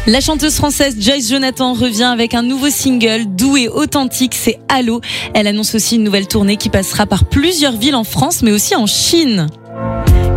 La chanteuse française Joyce Jonathan revient avec un nouveau single doux et authentique, c'est Allô. Elle annonce aussi une nouvelle tournée qui passera par plusieurs villes en France mais aussi en Chine.